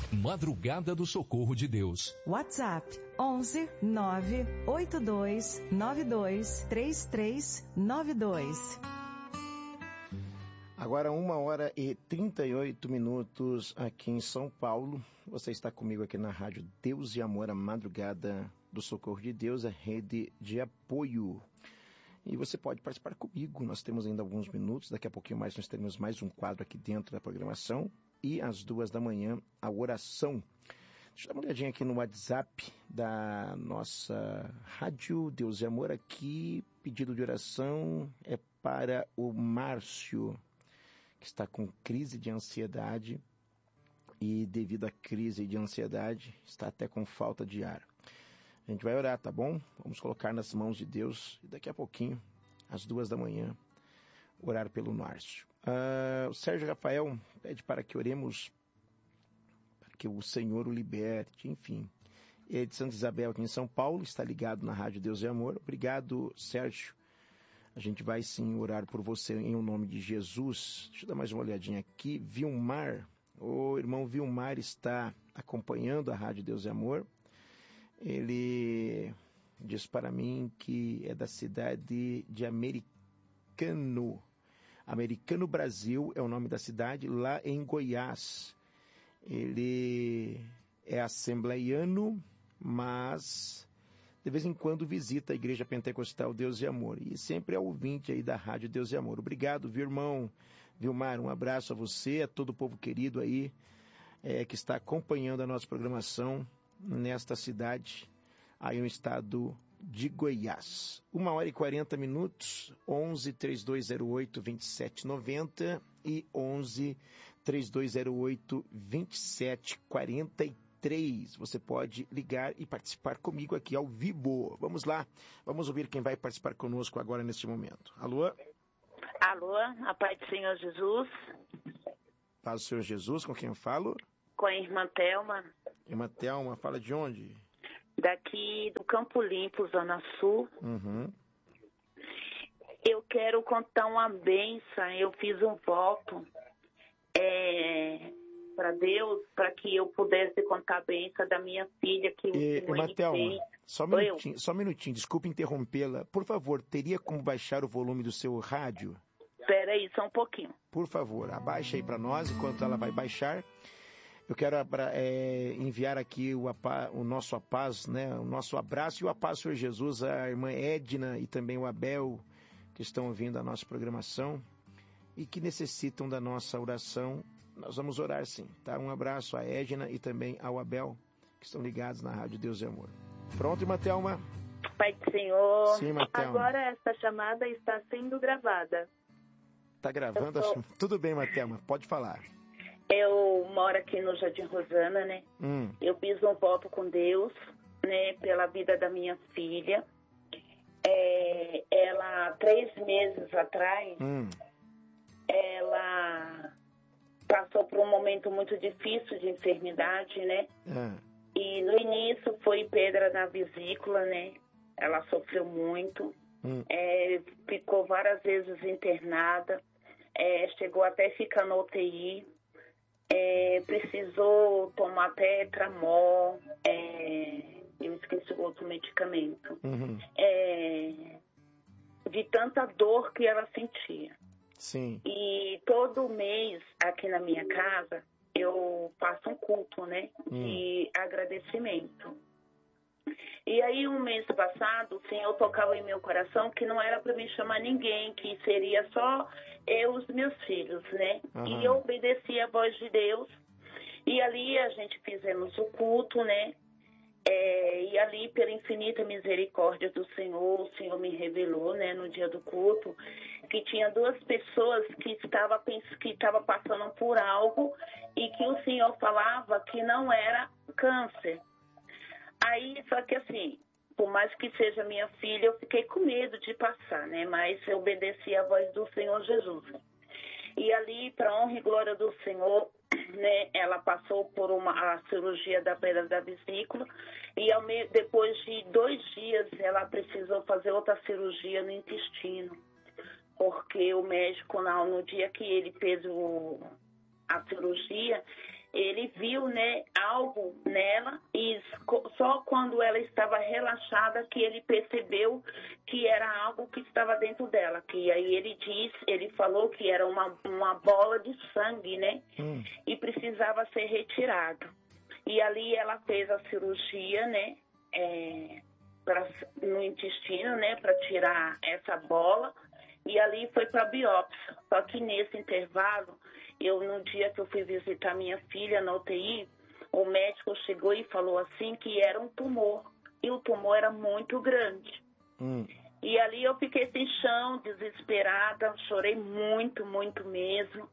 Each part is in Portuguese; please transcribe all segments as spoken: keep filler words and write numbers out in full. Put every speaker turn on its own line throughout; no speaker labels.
Madrugada do Socorro de Deus.
WhatsApp onze nove oito dois nove dois três três nove dois.
Agora uma hora e trinta e oito minutos aqui em São Paulo. Você está comigo aqui na Rádio Deus e Amor, a Madrugada do Socorro de Deus, a rede de apoio. E você pode participar comigo. Nós temos ainda alguns minutos. Daqui a pouquinho mais nós teremos mais um quadro aqui dentro da programação. E às duas da manhã, a oração. Deixa eu dar uma olhadinha aqui no WhatsApp da nossa Rádio Deus e Amor. Aqui, pedido de oração é para o Márcio, que está com crise de ansiedade. E devido à crise de ansiedade, está até com falta de ar. A gente vai orar, tá bom? Vamos colocar nas mãos de Deus. E daqui a pouquinho, às duas da manhã, orar pelo Márcio. Uh, o Sérgio Rafael pede para que oremos, para que o Senhor o liberte, enfim. Ele é de Santa Isabel, aqui em São Paulo, está ligado na Rádio Deus e Amor. Obrigado, Sérgio. A gente vai sim orar por você em o nome de Jesus. Deixa eu dar mais uma olhadinha aqui. Vilmar, o irmão Vilmar está acompanhando a Rádio Deus e Amor. Ele diz para mim que é da cidade de Americano. Americano Brasil é o nome da cidade, lá em Goiás. Ele é assembleiano, mas de vez em quando visita a Igreja Pentecostal Deus e Amor. E sempre é ouvinte aí da Rádio Deus e Amor. Obrigado, viu, irmão Vilmar? Um abraço a você, a todo o povo querido aí é, que está acompanhando a nossa programação nesta cidade, aí no estado de Goiás. Uma hora e quarenta minutos, onze, trinta e dois zero oito, vinte e sete noventa e onze, trinta e dois zero oito, vinte e sete quarenta e três. Você pode ligar e participar comigo aqui ao vivo. Vamos lá, vamos ouvir quem vai participar conosco agora neste momento. Alô?
Alô, a paz do Senhor Jesus.
Paz do Senhor Jesus, com quem eu falo?
Com a irmã Thelma.
Irmã Thelma, fala de onde?
Daqui do Campo Limpo, Zona Sul.
Uhum.
Eu quero contar uma bênção. Eu fiz um voto é, para Deus, para que eu pudesse contar a bênção da minha filha. Que
e,
o
irmã Thelma, só um minutinho,
eu.
só um minutinho, desculpe interrompê-la. Por favor, teria como baixar o volume do seu rádio?
Espera aí, só um pouquinho.
Por favor, abaixa aí para nós, enquanto ela vai baixar. Eu quero é, enviar aqui o, o nosso a paz, né, o nosso abraço e o a paz, Senhor Jesus, a irmã Edna e também o Abel, que estão ouvindo a nossa programação e que necessitam da nossa oração. Nós vamos orar sim, tá? Um abraço a Edna e também ao Abel, que estão ligados na Rádio Deus e Amor. Pronto, irmã Thelma?
Pai do Senhor.
Sim, irmã Thelma.
Agora essa chamada está sendo gravada.
Está gravando? Tô... Tudo bem, irmã Thelma, pode falar.
Eu moro aqui no Jardim Rosana, né?
Hum.
Eu fiz um voto com Deus, né? Pela vida da minha filha. É, ela, três meses atrás,
hum.
ela passou por um momento muito difícil de enfermidade, né?
Ah.
E no início foi pedra na vesícula, né? Ela sofreu muito.
Hum.
É, ficou várias vezes internada. É, chegou até ficar na U T I. É, precisou tomar tetramol, é, eu esqueci o outro medicamento,
uhum.
é, de tanta dor que ela sentia.
Sim.
E todo mês aqui na minha casa eu faço um culto, né,
hum.
de agradecimento. E aí, um mês passado, o Senhor tocava em meu coração que não era para mim chamar ninguém, que seria só eu e os meus filhos, né?
Uhum.
E eu obedeci a voz de Deus. E ali a gente fizemos o culto, né? É, e ali, pela infinita misericórdia do Senhor, o Senhor me revelou, né, no dia do culto, que tinha duas pessoas que estavam que estava passando por algo e que o Senhor falava que não era câncer. Aí, só que assim, por mais que seja minha filha, eu fiquei com medo de passar, né? Mas eu obedeci a voz do Senhor Jesus. E ali, para honra e glória do Senhor, né, ela passou por uma a cirurgia da pedra da vesícula e ao meio, depois de dois dias ela precisou fazer outra cirurgia no intestino, porque o médico, no, no dia que ele fez o, a cirurgia, ele viu, né, algo nela e só quando ela estava relaxada que ele percebeu que era algo que estava dentro dela. Que aí ele disse, ele falou que era uma, uma bola de sangue, né? Hum. E precisava ser retirado. E ali ela fez a cirurgia, né? É, pra, no intestino, né? Para tirar essa bola. E ali foi para biópsia. Só que nesse intervalo, eu no dia que eu fui visitar minha filha na U T I, o médico chegou e falou assim que era um tumor. E o tumor era muito grande. Hum. E ali eu fiquei sem chão, desesperada, chorei muito, muito mesmo.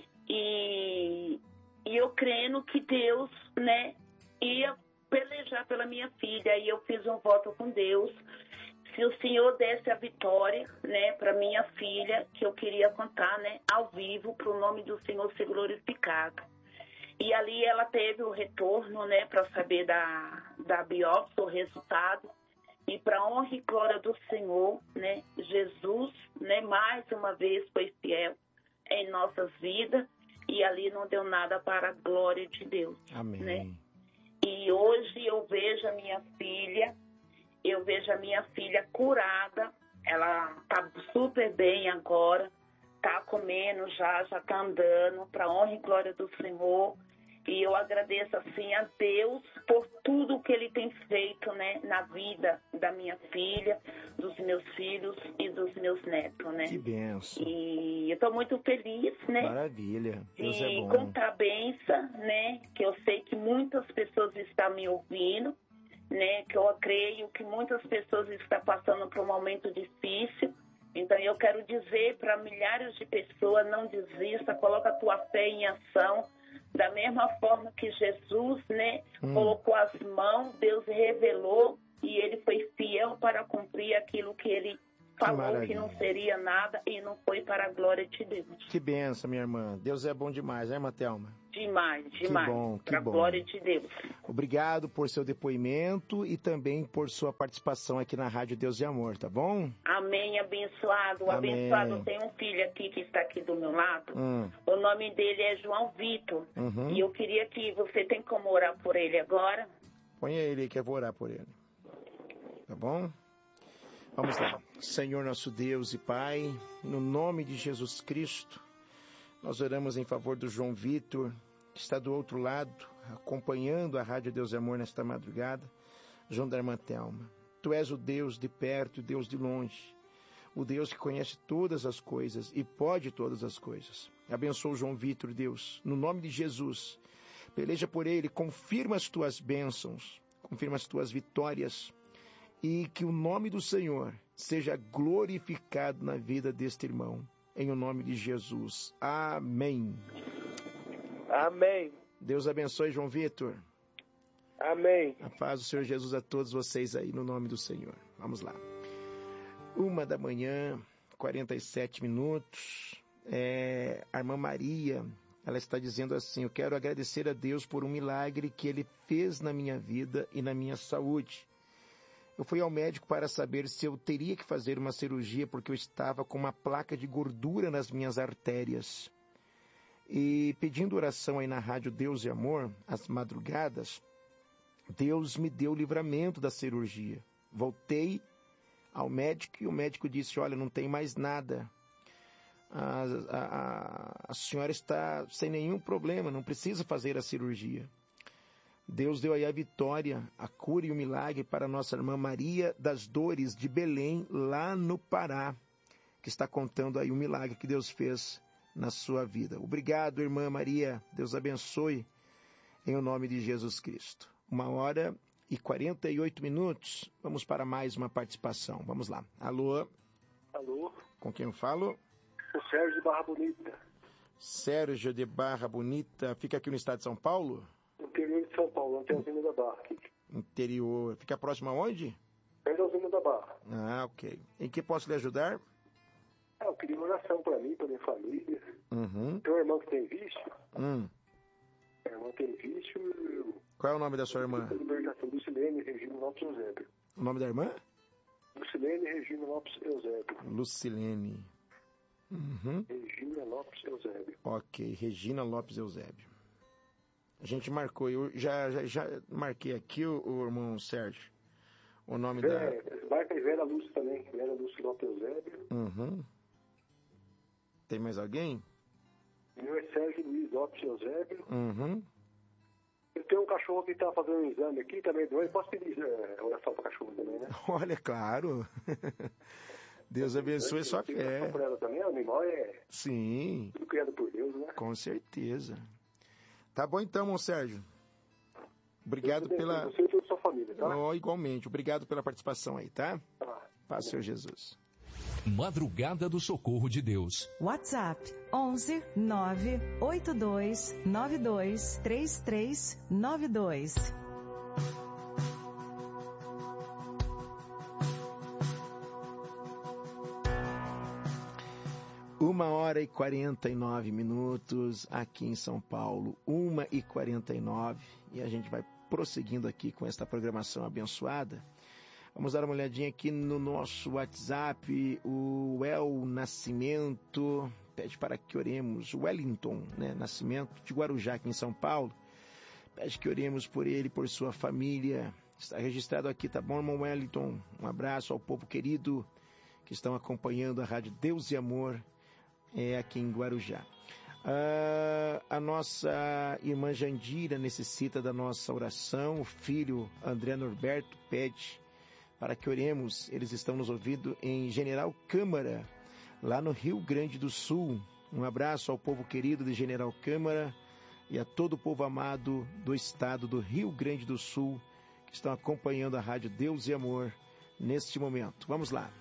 E, e eu crendo que Deus, né, ia pelejar pela minha filha. E eu fiz um voto com Deus. Se o Senhor desse a vitória, né, para minha filha, que eu queria contar, né, ao vivo, para o nome do Senhor ser glorificado. E ali ela teve o retorno, né, para saber da, da biópsia, o resultado. E para honra e glória do Senhor, né, Jesus, né, mais uma vez foi fiel em nossas vidas. E ali não deu nada para a glória de Deus.
Amém.
Né? E hoje eu vejo a minha filha, eu vejo a minha filha curada, ela está super bem agora, está comendo já, já está andando, para honra e glória do Senhor. E eu agradeço assim a Deus por tudo que Ele tem feito, né, na vida da minha filha, dos meus filhos e dos meus netos, né?
Que benção.
E eu estou muito feliz, né?
Maravilha. Deus
de
é bom.
contar a benção, né? Que eu sei que muitas pessoas estão me ouvindo, né? Que eu creio que muitas pessoas estão passando por um momento difícil. Então eu quero dizer para milhares de pessoas, não desista, coloca a tua fé em ação. Da mesma forma que Jesus, né, hum. colocou as mãos, Deus revelou e ele foi fiel para cumprir aquilo que ele falou que, que não seria nada e não foi para a glória de Deus.
Que benção, minha irmã. Deus é bom demais, né, irmã Thelma?
Demais, demais.
Que bom, que
para a
bom.
glória de Deus.
Obrigado por seu depoimento e também por sua participação aqui na Rádio Deus e Amor, tá bom?
Amém, abençoado.
Amém.
Abençoado. Tem um filho aqui que está aqui do meu lado.
Hum.
O nome dele é João Vitor.
Uhum.
E eu queria que você tem como orar por ele agora?
Põe ele aí que eu vou orar por ele. Tá bom? Vamos lá. Senhor nosso Deus e Pai, no nome de Jesus Cristo, nós oramos em favor do João Vitor, que está do outro lado, acompanhando a Rádio Deus e Amor nesta madrugada, João da irmã Thelma. Tu és o Deus de perto e Deus de longe, o Deus que conhece todas as coisas e pode todas as coisas. Abençoa o João Vitor, Deus, no nome de Jesus. Peleja por ele, confirma as tuas bênçãos, confirma as tuas vitórias, e que o nome do Senhor seja glorificado na vida deste irmão. Em o nome de Jesus. Amém.
Amém.
Deus abençoe, João Vitor.
Amém.
A paz do Senhor Jesus a todos vocês aí, no nome do Senhor. Vamos lá. Uma da manhã, quarenta e sete minutos. É, a irmã Maria, ela está dizendo assim: eu quero agradecer a Deus por um milagre que Ele fez na minha vida e na minha saúde. Eu fui ao médico para saber se eu teria que fazer uma cirurgia porque eu estava com uma placa de gordura nas minhas artérias. E pedindo oração aí na Rádio Deus e Amor, às madrugadas, Deus me deu o livramento da cirurgia. Voltei ao médico e o médico disse: olha, não tem mais nada. A, a, a senhora está sem nenhum problema, não precisa fazer a cirurgia. Deus deu aí a vitória, a cura e o milagre para a nossa irmã Maria das Dores, de Belém, lá no Pará, que está contando aí o milagre que Deus fez na sua vida. Obrigado, irmã Maria. Deus abençoe em o nome de Jesus Cristo. Uma hora e quarenta e oito minutos. Vamos para mais uma participação. Vamos lá. Alô?
Alô?
Com quem eu falo?
O Sérgio de Barra Bonita.
Sérgio de Barra Bonita. Fica aqui no estado de São Paulo?
Interior de São Paulo, até a Usina da Barra. Aqui.
Interior. Fica próximo aonde?
Perto da Usina da Barra.
Ah, ok. Em que posso lhe ajudar?
Ah, eu queria uma oração para mim, para minha família.
Uhum.
Tem um irmão que tem vício.
Hum.
Meu irmão tem vício. Eu...
Qual é o nome da sua irmã?
Libertação, Lucilene Regina Lopes Eusébio.
O nome da irmã?
Lucilene Regina Lopes Eusébio.
Lucilene. Uhum.
Regina Lopes Eusébio.
Ok, Regina Lopes Eusébio. A gente marcou, eu já, já, já marquei aqui, o, o irmão Sérgio, o nome
é,
da...
Marca e Vera Lúcia também, Vera Lúcia Lopes Eusébio.
Uhum. Tem mais alguém?
O meu é Sérgio Luiz Lopes Eusébio.
Uhum.
Eu tenho um cachorro que está fazendo um exame aqui também, doente. Posso pedir é, oração para o cachorro também, né?
Olha, claro. Deus abençoe sua fé.
Por ela também, o animal é...
Sim.
Tudo criado por Deus, né?
Com certeza. Tá bom então, irmão Sérgio. Obrigado
Deus
pela...
Você e toda a sua família, tá?
Oh, igualmente. Obrigado pela participação aí, tá?
Tá.
Paz, Senhor Jesus.
Madrugada do Socorro de Deus.
WhatsApp onze nove oito dois nove dois três três nove dois.
Uma hora e quarenta e nove minutos aqui em São Paulo, uma e quarenta e nove, e a gente vai prosseguindo aqui com esta programação abençoada. Vamos dar uma olhadinha aqui no nosso WhatsApp. O El Nascimento pede para que oremos. Wellington, né, Nascimento, de Guarujá, aqui em São Paulo, pede que oremos por ele, por sua família. Está registrado aqui, tá bom, irmão Wellington? Um abraço ao povo querido que estão acompanhando a Rádio Deus e Amor é, aqui em Guarujá. Ah, a nossa irmã Jandira necessita da nossa oração. O filho André Norberto pede para que oremos. Eles estão nos ouvindo em General Câmara, lá no Rio Grande do Sul. Um abraço ao povo querido de General Câmara e a todo o povo amado do estado do Rio Grande do Sul que estão acompanhando a Rádio Deus e Amor neste momento. Vamos lá.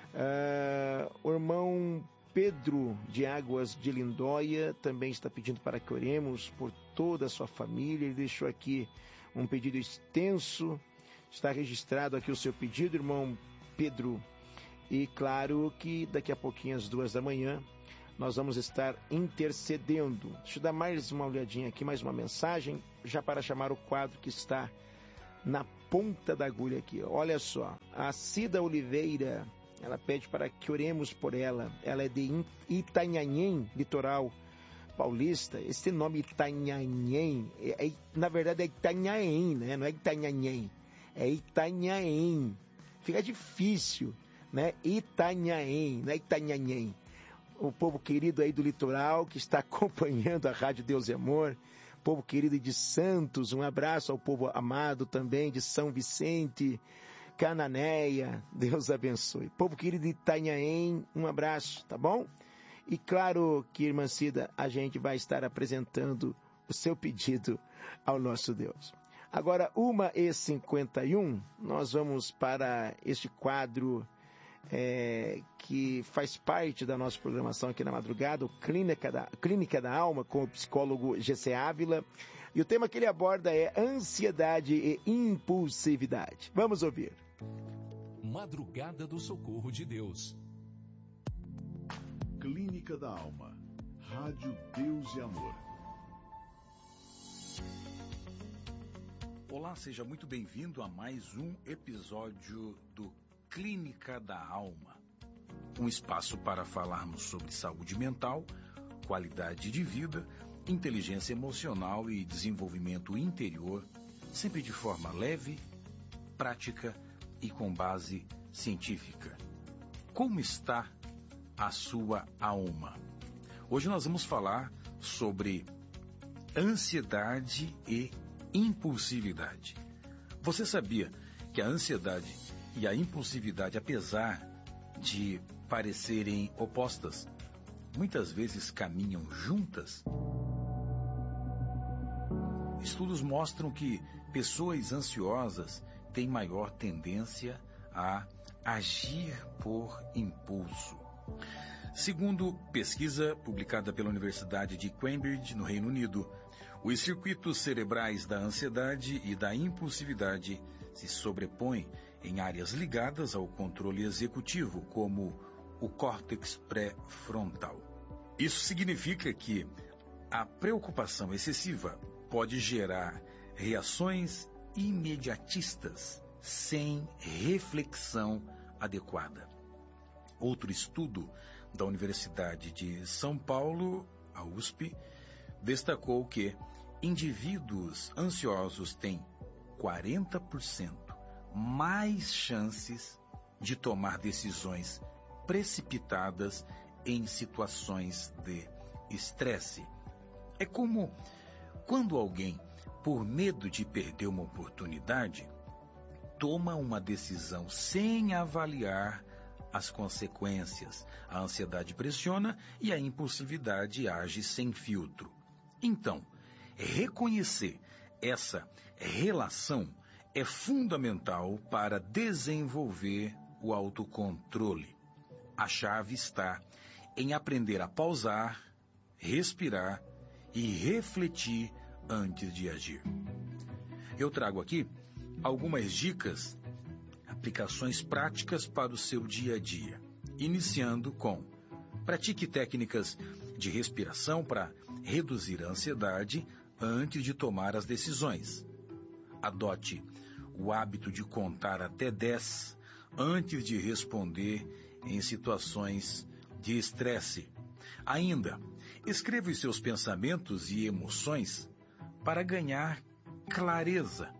Uh, o irmão Pedro de Águas de Lindóia também está pedindo para que oremos por toda a sua família. Ele deixou aqui um pedido extenso. Está registrado aqui o seu pedido, irmão Pedro. E claro que daqui a pouquinho, às duas da manhã, nós vamos estar intercedendo. Deixa eu dar mais uma olhadinha aqui, mais uma mensagem, já para chamar o quadro que está na ponta da agulha aqui. Olha só, a Cida Oliveira, ela pede para que oremos por ela. Ela é de Itanhaém, litoral paulista. Esse nome Itanhaém, é, é, na verdade é Itanhaém, né? Não é Itanhaém. É Itanhaém. Fica difícil, né? Itanhaém, não é Itanhaém. O povo querido aí do litoral que está acompanhando a Rádio Deus e Amor. Povo querido de Santos, um abraço ao povo amado também de São Vicente, Cananéia, Deus abençoe. Povo querido de Itanhaém, um abraço, tá bom? E claro que, irmã Cida, a gente vai estar apresentando o seu pedido ao nosso Deus. Agora, uma e cinquenta e um, nós vamos para este quadro é, que faz parte da nossa programação aqui na madrugada, o Clínica da, Clínica da Alma, com o psicólogo G C Ávila. E o tema que ele aborda é ansiedade e impulsividade. Vamos ouvir.
Madrugada do Socorro de Deus.
Clínica da Alma. Rádio Deus e Amor.
Olá, seja muito bem-vindo a mais um episódio do Clínica da Alma. Um espaço para falarmos sobre saúde mental, qualidade de vida, inteligência emocional e desenvolvimento interior, sempre de forma leve, prática e com base científica. Como está a sua alma? Hoje nós vamos falar sobre ansiedade e impulsividade. Você sabia que a ansiedade e a impulsividade, apesar de parecerem opostas, muitas vezes caminham juntas? Estudos mostram que pessoas ansiosas têm maior tendência a agir por impulso. Segundo pesquisa publicada pela Universidade de Cambridge, no Reino Unido, os circuitos cerebrais da ansiedade e da impulsividade se sobrepõem em áreas ligadas ao controle executivo, como o córtex pré-frontal. Isso significa que a preocupação excessiva pode gerar reações imediatistas sem reflexão adequada. Outro estudo da Universidade de São Paulo, a U S P, destacou que indivíduos ansiosos têm quarenta por cento mais chances de tomar decisões precipitadas em situações de estresse. É como quando alguém, por medo de perder uma oportunidade, toma uma decisão sem avaliar as consequências. A ansiedade pressiona e a impulsividade age sem filtro. Então, reconhecer essa relação é fundamental para desenvolver o autocontrole. A chave está em aprender a pausar, respirar e refletir antes de agir. Eu trago aqui algumas dicas, aplicações práticas para o seu dia a dia, iniciando com: pratique técnicas de respiração para reduzir a ansiedade antes de tomar as decisões. Adote o hábito de contar até dez antes de responder em situações de estresse. Ainda, escreva os seus pensamentos e emoções para ganhar clareza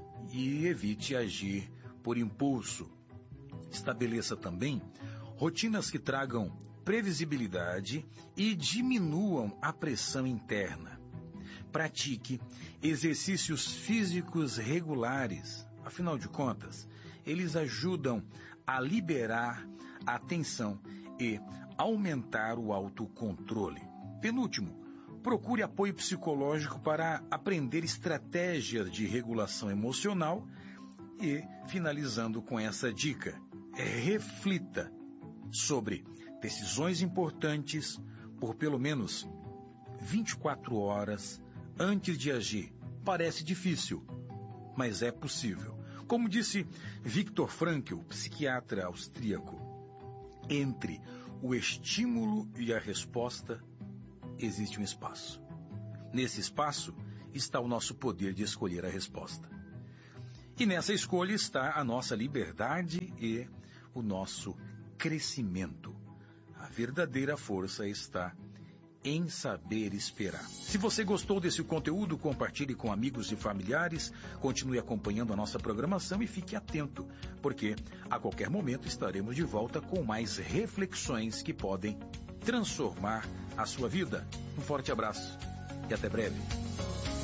e evite agir por impulso. Estabeleça também rotinas que tragam previsibilidade e diminuam a pressão interna. Pratique exercícios físicos regulares. Afinal de contas, eles ajudam a liberar a tensão e aumentar o autocontrole. Penúltimo, procure apoio psicológico para aprender estratégias de regulação emocional. E, finalizando com essa dica, reflita sobre decisões importantes por pelo menos vinte e quatro horas antes de agir. Parece difícil, mas é possível. Como disse Viktor Frankl, psiquiatra austríaco, entre o estímulo e a resposta existe um espaço. Nesse espaço está o nosso poder de escolher a resposta. E nessa escolha está a nossa liberdade e o nosso crescimento. A verdadeira força está em saber esperar. Se você gostou desse conteúdo, compartilhe com amigos e familiares, continue acompanhando a nossa programação e fique atento, porque a qualquer momento estaremos de volta com mais reflexões que podem transformar a sua vida. Um forte abraço e até breve.